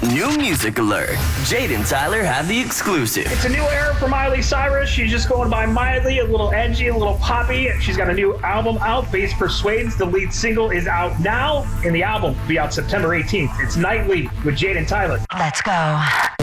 New music alert. Jade and Tyler have the exclusive. It's a new era for Miley Cyrus. She's just going by Miley, a little edgy, a little poppy. She's got a new album out, Bass Persuades. The lead single is out now, and the album will be out September 18th. It's Nightly with Jade and Tyler. Let's go.